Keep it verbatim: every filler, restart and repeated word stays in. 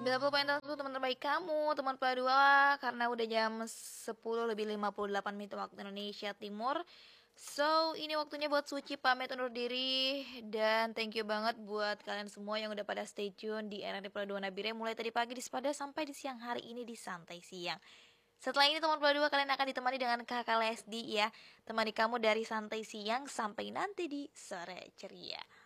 Bella poin satu teman terbaik kamu, teman pula dua, karena udah jam sepuluh lebih lima puluh delapan menit waktu Indonesia Timur. So, ini waktunya buat Suci pamit undur diri. Dan thank you banget buat kalian semua yang udah pada stay tune di R R D Pula dua Nabire mulai tadi pagi di Sepada sampai di siang hari ini di Santai Siang. Setelah ini teman Pula dua kalian akan ditemani dengan Kakak Lesdi ya. Temani kamu dari Santai Siang sampai nanti di Sore Ceria.